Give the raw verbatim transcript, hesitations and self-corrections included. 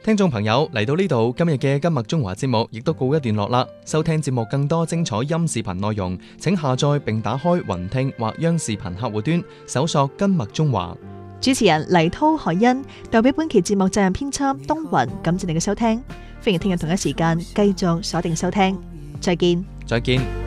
聽眾朋友，嚟到呢度，今日嘅今麥中華節目亦都告一段落啦。收聽節目更多精彩音視頻內容，請下載並打開雲聽或央視頻客戶端，搜索今麥中華。 主持人黎濤、海欣，代表本期節目責任編輯東雲，感謝你嘅收聽，歡迎聽日同一時間繼續鎖定收聽，再見。 再見。